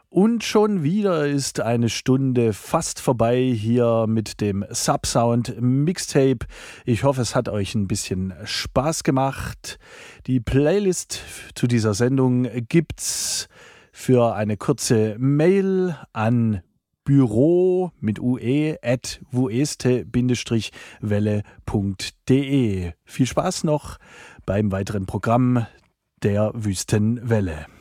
Und schon wieder ist eine Stunde fast vorbei hier mit dem Subsound Mixtape. Ich hoffe, es hat euch ein bisschen Spaß gemacht. Die Playlist zu dieser Sendung gibt's für eine kurze Mail an büro mit ue @wueste-welle.de. Viel Spaß noch beim weiteren Programm der Wüstenwelle.